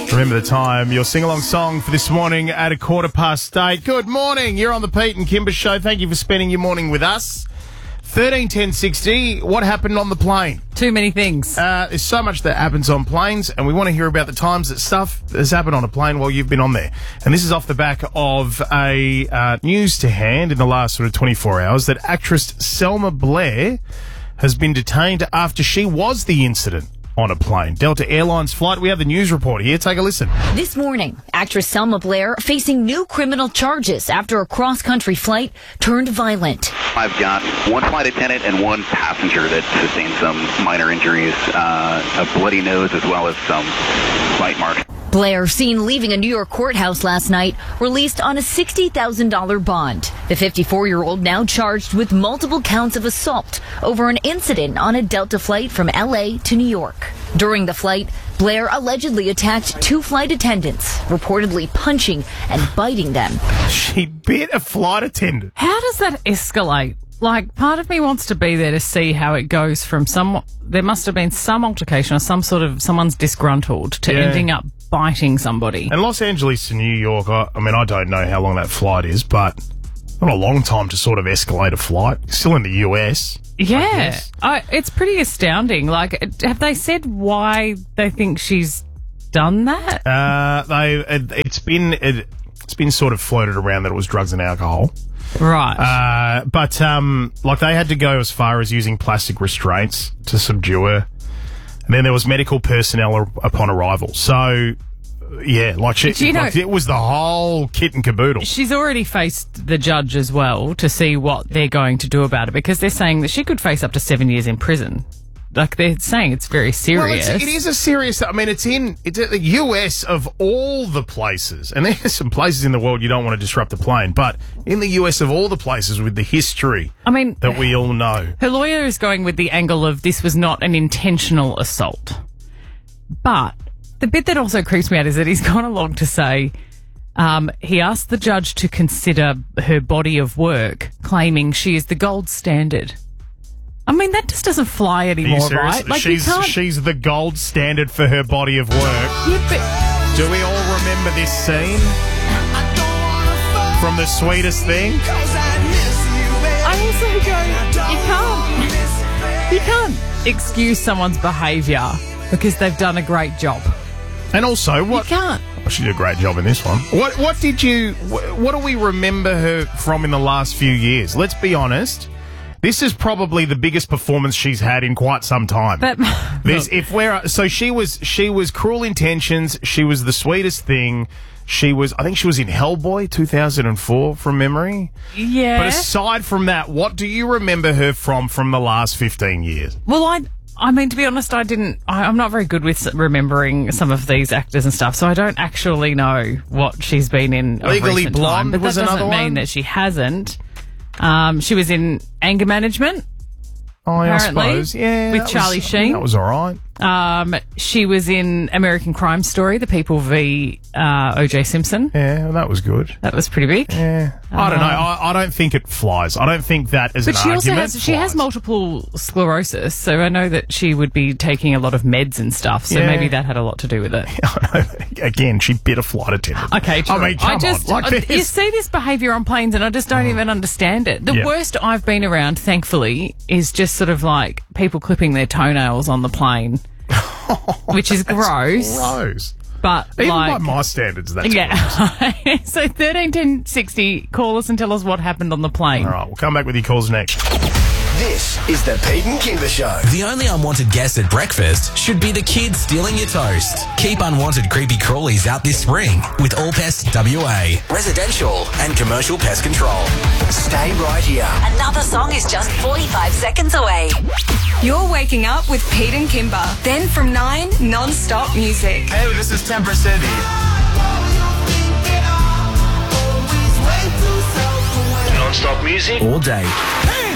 Remember the time. Your sing-along song for this morning at 8:15. Good morning. You're on the Pete and Kimber Show. Thank you for spending your morning with us. 131060. What happened on the plane? Too many things. There's so much that happens on planes, and we want to hear about the times that stuff has happened on a plane while you've been on there. And this is off the back of a news to hand in the last sort of 24 hours that actress Selma Blair has been detained after she was the incident on a plane. Delta Airlines flight. We have the news report here. Take a listen. This morning, actress Selma Blair facing new criminal charges after a cross-country flight turned violent. I've got one flight attendant and one passenger that sustained some minor injuries, a bloody nose as well as some bite marks. Blair, seen leaving a New York courthouse last night, released on a $60,000 bond. The 54-year-old now charged with multiple counts of assault over an incident on a Delta flight from L.A. to New York. During the flight, Blair allegedly attacked two flight attendants, reportedly punching and biting them. She bit a flight attendant. How does that escalate? Like, part of me wants to be there to see how it goes from there must have been some altercation or some sort of someone's disgruntled to ending up biting somebody. And Los Angeles to New York, I don't know how long that flight is, but not a long time to sort of escalate a flight. Still in the US. Yeah. It's pretty astounding. Like, have they said why they think she's done that? It's been sort of floated around that it was drugs and alcohol. Right. But they had to go as far as using plastic restraints to subdue her. And then there was medical personnel upon arrival. So, yeah, it was the whole kit and caboodle. She's already faced the judge as well to see what they're going to do about it, because they're saying that she could face up to 7 years in prison. Like, they're saying it's very serious. Well, it is a serious... it's in the US of all the places, and there's some places in the world you don't want to disrupt the plane, but in the US of all the places with the history that we all know. Her lawyer is going with the angle of this was not an intentional assault. But the bit that also creeps me out is that he's gone along to say he asked the judge to consider her body of work, claiming she is the gold standard. That just doesn't fly anymore, right? Like, she's the gold standard for her body of work. Yeah, but do we all remember this scene from The Sweetest Thing? I also go, you can't excuse someone's behaviour because they've done a great job. And also, you can't. Well, she did a great job in this one. What do we remember her from in the last few years? Let's be honest. This is probably the biggest performance she's had in quite some time. So she was Cruel Intentions. She was The Sweetest Thing. I think she was in Hellboy 2004 from memory. Yeah. But aside from that, what do you remember her from the last 15 years? Well, to be honest, I'm not very good with remembering some of these actors and stuff, so I don't actually know what she's been in. Legally Blonde but was that another doesn't one. mean that she hasn't. She was in Anger Management. I suppose, yeah. With Charlie Sheen. That was all right. She was in American Crime Story, The People v. O.J. Simpson. Yeah, well, that was good. That was pretty big. Yeah. I don't know. I don't think it flies. I don't think that is an argument. But she has multiple sclerosis, so I know that she would be taking a lot of meds and stuff, so maybe that had a lot to do with it. Again, she bit a flight attendant. Okay, true. Come on. You see this behaviour on planes and I just don't even understand it. The worst I've been around, thankfully, is just sort of like people clipping their toenails on the plane. Which is gross. But even by my standards, that's gross. So 131060, call us and tell us what happened on the plane. All right, we'll come back with your calls next. This is the Pete and Kimber Show. The only unwanted guest at breakfast should be the kids stealing your toast. Keep unwanted creepy crawlies out this spring with All Pest WA. Residential and commercial pest control. Stay right here. Another song is just 45 seconds away. You're waking up with Pete and Kimber. Then from 9, non-stop music. Hey, this is Temper City. Non-stop music all day.